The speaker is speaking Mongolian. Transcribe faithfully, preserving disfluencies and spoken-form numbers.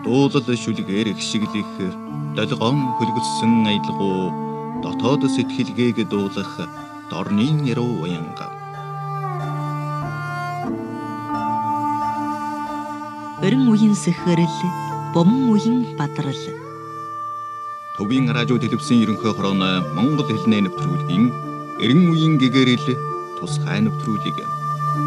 Дуулал шүлгээр ихшиглэх долгоон хөлгөссөн аялгуу дотоод сэтгэлгээг дуулах дорны яруу уянга. Өрн үеийн сэхэрэл, бомон үеийн бадрал. Төвийн радио телевизийн ерөнхий хорооны Монгол хэлний нэвтрүүлгийн эрен үеийн гэгэрэл тусгай нэвтрүүлэг.